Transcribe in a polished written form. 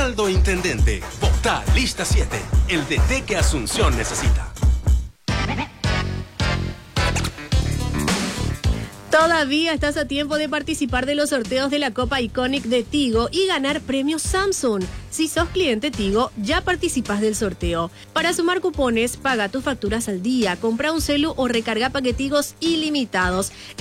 Aguinaldo Intendente. Vota Lista 7. El DT que Asunción necesita. Todavía estás a tiempo de participar de los sorteos de la Copa Iconic de Tigo y ganar premios Samsung. Si sos cliente Tigo, ya participas del sorteo. Para sumar cupones, paga tus facturas al día, compra un celu o recarga paquetigos ilimitados.